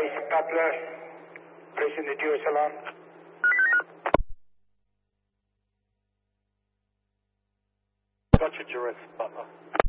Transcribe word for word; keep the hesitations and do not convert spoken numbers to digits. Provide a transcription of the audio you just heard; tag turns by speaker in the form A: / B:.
A: Joyce Butler, pressing the dual alarm.
B: Roger, Joyce Butler.